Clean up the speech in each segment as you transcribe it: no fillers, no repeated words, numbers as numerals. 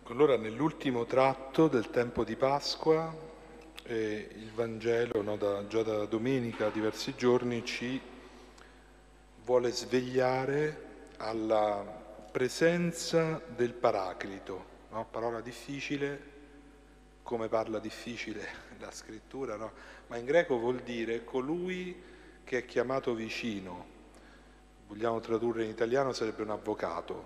Allora, nell'ultimo tratto del tempo di Pasqua, il Vangelo, no, già da domenica, diversi giorni, ci vuole svegliare alla presenza del Paraclito, no? Parola difficile, come parla difficile la scrittura, no? Ma in greco vuol dire colui che è chiamato vicino. Vogliamo tradurre in italiano, sarebbe un avvocato.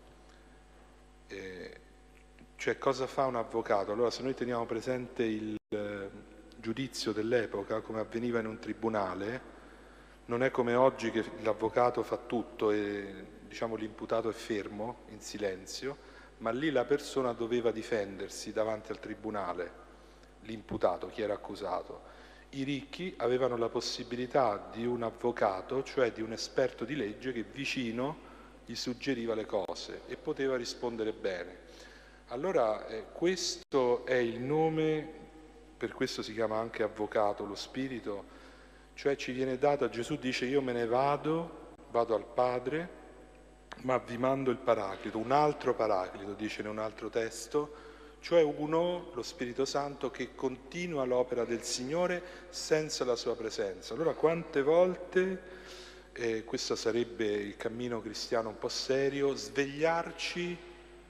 Cioè, cosa fa un avvocato? Allora, se noi teniamo presente il giudizio dell'epoca, come avveniva in un tribunale, non è come oggi che l'avvocato fa tutto e, diciamo, l'imputato è fermo, in silenzio, ma lì la persona doveva difendersi davanti al tribunale, l'imputato, chi era accusato. I ricchi avevano la possibilità di un avvocato, cioè di un esperto di legge che vicino gli suggeriva le cose e poteva rispondere bene. Allora, questo è il nome, per questo si chiama anche avvocato, lo Spirito, cioè ci viene dato, Gesù dice io me ne vado al Padre, ma vi mando il Paraclito, un altro Paraclito, dice in un altro testo, cioè uno, lo Spirito Santo, che continua l'opera del Signore senza la sua presenza. Allora quante volte, questo sarebbe il cammino cristiano un po' serio, svegliarci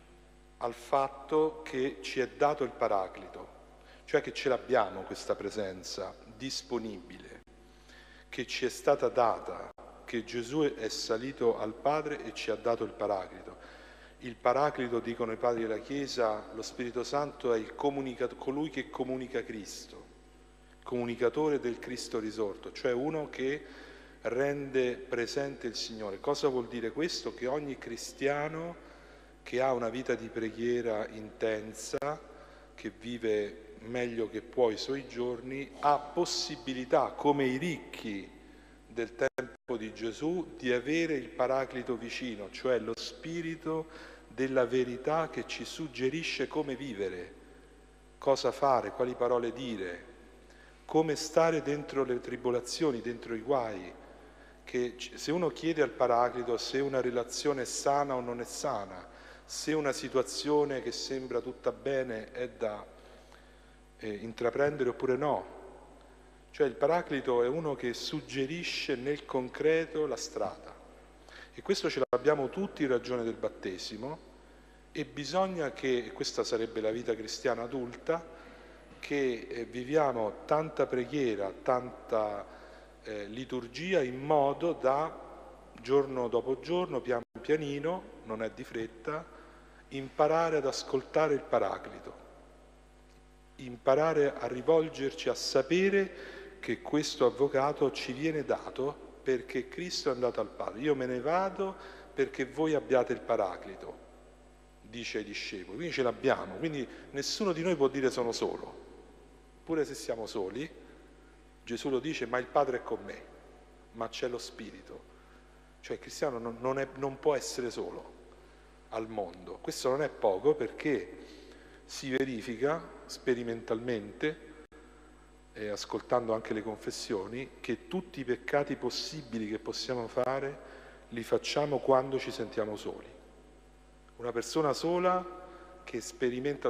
al fatto che ci è dato il Paraclito, cioè che ce l'abbiamo questa presenza disponibile, che ci è stata data, che Gesù è salito al Padre e ci ha dato il Paraclito. Il Paraclito, dicono i padri della Chiesa, lo Spirito Santo è colui che comunica Cristo, comunicatore del Cristo risorto, cioè uno che rende presente il Signore. Cosa vuol dire questo? Che ogni cristiano che ha una vita di preghiera intensa, che vive meglio che può i suoi giorni, ha possibilità, come i ricchi del tempo di Gesù, di avere il Paraclito vicino, cioè lo Spirito della verità che ci suggerisce come vivere, cosa fare, quali parole dire, come stare dentro le tribolazioni, dentro i guai, che se uno chiede al Paraclito se una relazione è sana o non è sana, se una situazione che sembra tutta bene è da intraprendere oppure no. Cioè il Paraclito è uno che suggerisce nel concreto la strada. E questo ce l'abbiamo tutti in ragione del battesimo e bisogna che, e questa sarebbe la vita cristiana adulta, che viviamo tanta preghiera, tanta liturgia in modo da, giorno dopo giorno, pian pianino, non è di fretta, imparare ad ascoltare il Paraclito, imparare a rivolgerci, a sapere che questo avvocato ci viene dato perché Cristo è andato al Padre. Io me ne vado perché voi abbiate il Paraclito, dice ai discepoli. Quindi ce l'abbiamo, quindi nessuno di noi può dire sono solo. Pure se siamo soli, Gesù lo dice, ma il Padre è con me, ma c'è lo Spirito. Cioè il cristiano non può essere solo al mondo. Questo non è poco perché si verifica sperimentalmente, ascoltando anche le confessioni, che tutti i peccati possibili che possiamo fare li facciamo quando ci sentiamo soli. Una persona sola che sperimenta